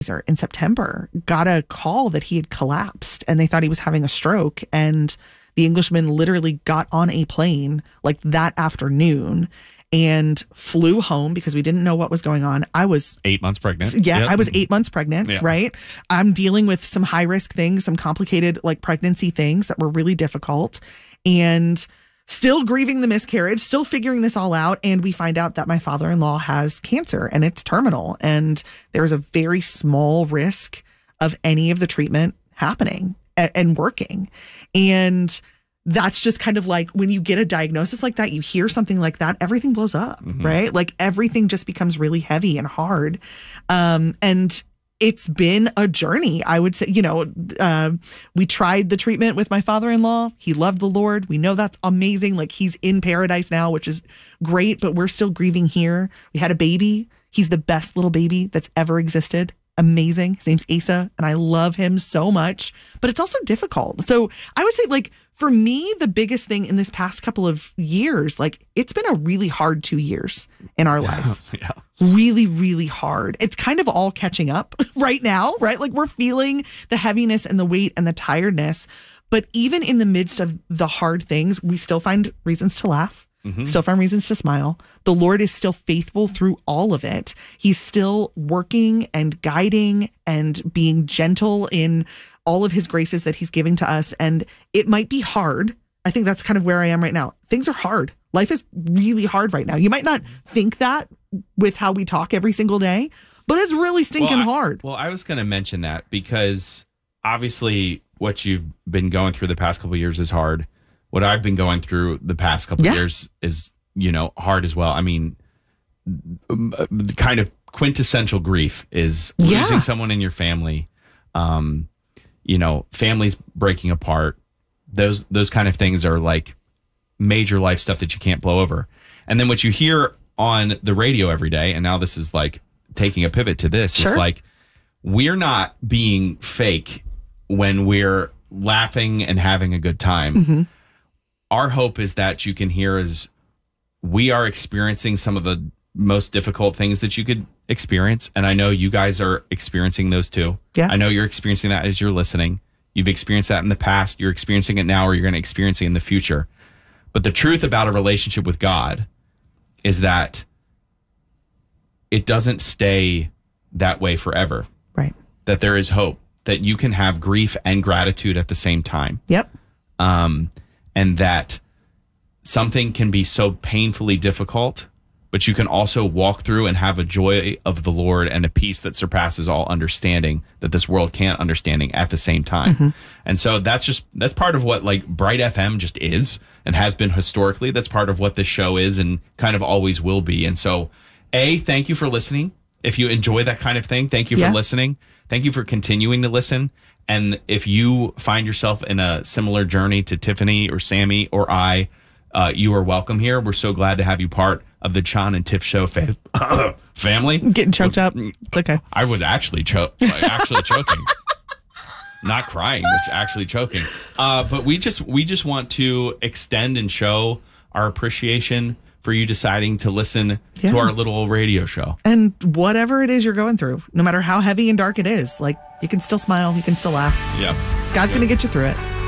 in September got a call that he had collapsed and they thought he was having a stroke. And the Englishman literally got on a plane like that afternoon and flew home because we didn't know what was going on. I was 8 months pregnant. Yeah, Yep. I was 8 months pregnant, right? I'm dealing with some high risk things, some complicated like pregnancy things that were really difficult, and still grieving the miscarriage, still figuring this all out. And we find out that my father-in-law has cancer and it's terminal. And there's a very small risk of any of the treatment happening and working. And that's just kind of like when you get a diagnosis like that, you hear something like that, everything blows up, right? Like everything just becomes really heavy and hard. And it's been a journey. I would say, we tried the treatment with my father-in-law. He loved the Lord. We know that's amazing. Like he's in paradise now, which is great, but we're still grieving here. We had a baby. He's the best little baby that's ever existed. Amazing. His name's Asa, and I love him so much, but it's also difficult. So I would say, like, for me, the biggest thing in this past couple of years, like, it's been a really hard 2 years in our life. Yeah. Really, really hard. It's kind of all catching up right now, right? Like we're feeling the heaviness and the weight and the tiredness. But even in the midst of the hard things, we still find reasons to laugh. Still find reasons to smile. The Lord is still faithful through all of it. He's still working and guiding and being gentle in all of his graces that he's giving to us. And it might be hard. I think that's kind of where I am right now. Things are hard. Life is really hard right now. You might not think that with how we talk every single day, but it's really stinking hard. Well, I was going to mention that because obviously what you've been going through the past couple of years is hard. What I've been going through the past couple of years is, hard as well. I mean, the kind of quintessential grief is losing someone in your family, families breaking apart. Those kind of things are like major life stuff that you can't blow over. And then what you hear on the radio every day, and now this is like taking a pivot to this, is like, we're not being fake when we're laughing and having a good time. Our hope is that you can hear is we are experiencing some of the most difficult things that you could experience. And I know you guys are experiencing those too. Yeah. I know you're experiencing that as you're listening. You've experienced that in the past. You're experiencing it now, or you're going to experience it in the future. But the truth about a relationship with God is that it doesn't stay that way forever. Right. That there is hope, that you can have grief and gratitude at the same time. Yep. And that something can be so painfully difficult, but you can also walk through and have a joy of the Lord and a peace that surpasses all understanding that this world can't understanding at the same time. And so that's part of what like Bright FM just is and has been historically. That's part of what this show is and kind of always will be. And so, thank you for listening. If you enjoy that kind of thing, thank you for listening. Thank you for continuing to listen. And if you find yourself in a similar journey to Tiffany or Sammy or I, you are welcome here. We're so glad to have you part of the John and Tiff Show family. Getting choked up. It's okay. I would actually choking. Not crying, but actually choking. But we just want to extend and show our appreciation for you deciding to listen to our little radio show. And whatever it is you're going through, no matter how heavy and dark it is, like you can still smile, you can still laugh. Yeah. God's going to get you through it.